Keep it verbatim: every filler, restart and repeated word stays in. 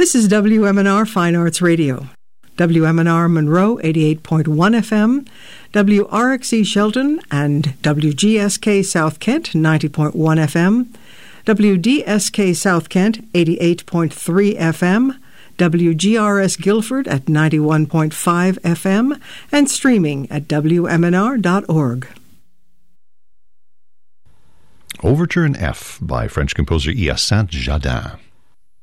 This is W M N R Fine Arts Radio. W M N R Monroe, eighty-eight point one F M, W R X E Shelton and W G S K South Kent, ninety point one F M, W D S K South Kent, eighty-eight point three F M, W G R S Guilford at ninety-one point five F M, and streaming at W M N R dot org. Overture in F by French composer Hyacinthe Jadin.